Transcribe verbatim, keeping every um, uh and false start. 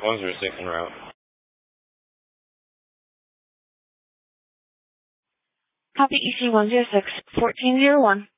one zero six en route. Copy E C one zero six, fourteen zero one.